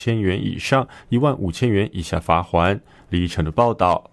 1000元以上15000元以下罚锾。李依晨的报道。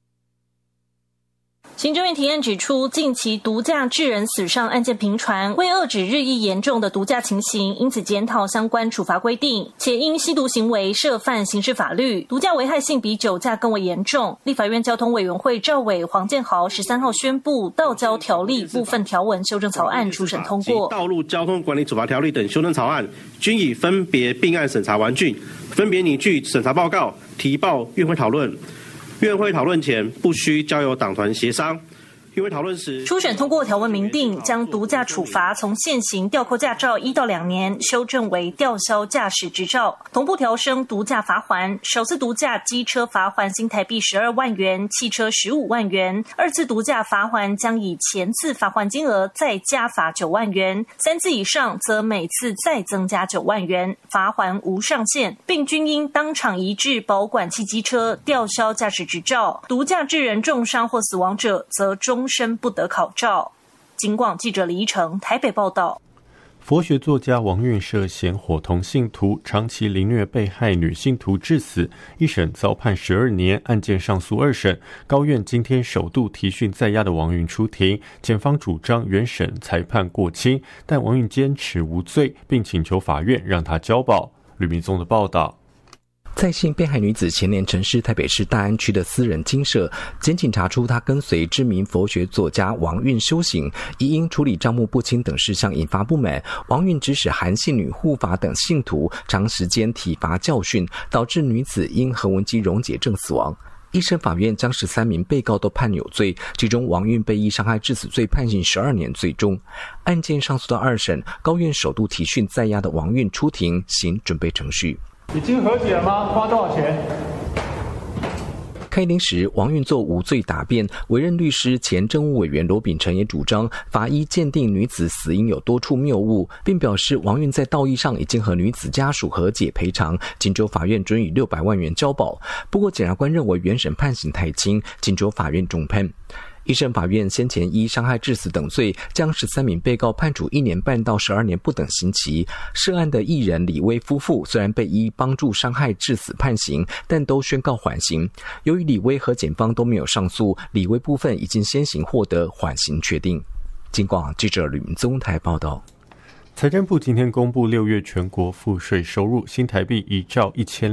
行政院提案指出，近期毒驾致人死伤案件频传，为遏止日益严重的毒驾情形，因此检讨相关处罚规定，且因吸毒行为涉犯刑事法律，毒驾危害性比酒驾更为严重。立法院交通委员会召委黄建豪13号宣布，道交条例部分条文修正草案初审通过。 道路交通管理处罚条例等修正草案均已分别并案审查完竣，分别拟具审查报告，提报院会讨论。院会讨论前不需交由党团协商。院会讨论时， 初审通过条文明定，将毒驾处罚从现行吊扣驾照1到2年，修正为吊销驾驶执照，同步调升毒驾罚锾，首次毒驾机车罚锾新台币12万元，汽车15万元；二次毒驾罚锾将以前次罚锾金额再加罚9万元，3次以上则每次再增加9万元，罚锾无上限，并均应当场移至保管汽机车，吊销驾驶执照。毒驾致人重伤或死亡者，则终身不得考照。警广记者李依晨台北报道。 佛学作家王运涉嫌伙同信徒长期凌虐被害女信徒致死，一审遭判12年，案件上诉2审。高院今天首度提讯在押的王运出庭，检方主张原审裁判过轻，但王运坚持无罪，并请求法院让他交保。吕明宗的报道。 蔡姓被害女子前年陈尸台北市大安区的私人精舍，检警查出她跟随知名佛学作家王运修行，亦因处理账目不清等事项引发不满。王运指使韩信女护法等信徒长时间体罚教训，导致女子因横纹肌溶解症死亡。一审法院将13名被告都判有罪，其中王运被依伤害致死罪判刑12年最终。案件上诉到2审，高院首度提讯在押的王运出庭行准备程序。 已经和解了吗？花多少钱？ 开庭时，王运作无罪答辩，委任律师前政务委员罗秉成也主张法医鉴定女子死因有多处谬误，并表示王运在道义上已经和女子家属和解赔偿，请求法院准予600万元交保。不过检察官认为原审判刑太轻，请求法院重判。一审法院先前依伤害致死等罪，将13名被告判处1年半到12年不等刑期。涉案的艺人李威夫妇虽然被依帮助伤害致死判刑，但都宣告缓刑。由于李威和检方都没有上诉，李威部分已经先行获得缓刑确定。警广记者吕明宗台报道。 财政部今天公布6月全国赋税收入新台币1兆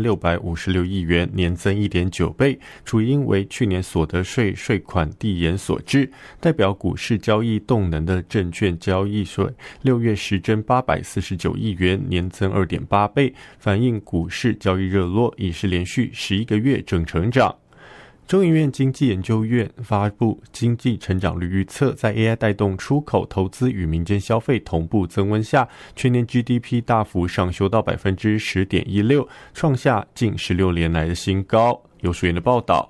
1656亿元，年增 1.9 倍，主因为去年所得税税款递延所致。代表股市交易动能的证券交易税6月实征849亿元，年增 2.8 倍，反映股市交易热络，已是连续11个月正成长。中研院经济研究院发布经济成长率预测，在 AI 带动出口、投资与民间消费同步增温下，全年 GDP 大幅上修到 10.16%， 创下近16年来的新高。有水源的报道。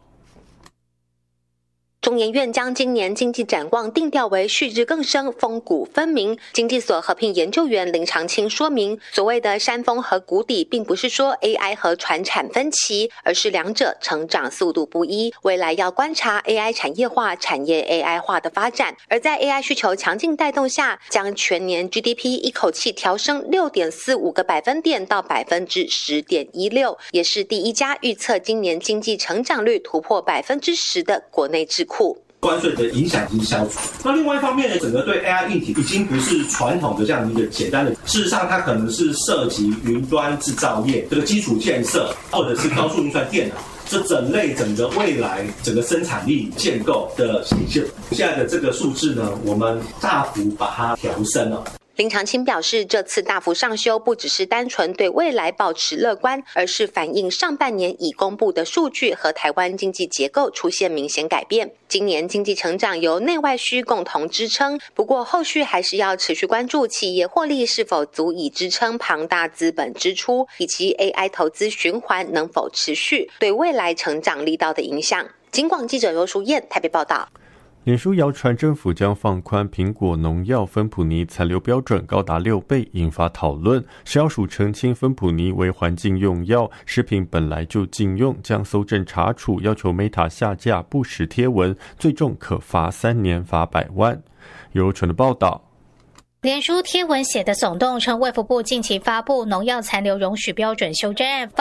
中研院将今年经济展望定调为旭日更生、峰谷分明。经济所合聘研究员林长青说明，所谓的山峰和谷底，并不是说 AI 和传产分歧，而是两者成长速度不一。未来要观察 AI 产业化、产业 AI 化的发展。而在 AI 需求强劲带动下，将全年 GDP 一口气调升 6.45个百分点到 10.16%， 也是第一家预测今年经济成长率突破 10% 的国内智库。 关税的影响已经消除。那另外一方面呢，整个对 AI 硬体已经不是传统的这样一个简单的，事实上它可能是涉及云端制造业这个基础建设，或者是高速运算电脑，这整类整个未来整个生产力建构的体现。现在的这个数字呢，我们大幅把它调升了。 林长青表示，这次大幅上修不只是单纯对未来保持乐观，而是反映上半年已公布的数据和台湾经济结构出现明显改变。今年经济成长由内外需共同支撑，不过后续还是要持续关注企业获利是否足以支撑庞大资本支出，以及 AI 投资循环能否持续对未来成长力道的影响。警广记者罗淑燕台北报道。 脸书谣传政府将放宽苹果农药芬普尼残留标准高达6倍，引发讨论。食药署澄清芬普尼为环境用药，食品本来就禁用，将搜证查处，要求 Meta 下架不实贴文，最重可罚3年，罚100万。由纯的报道。 脸书贴文写的耸动，称卫福部近期发布农药残留容许标准修正案。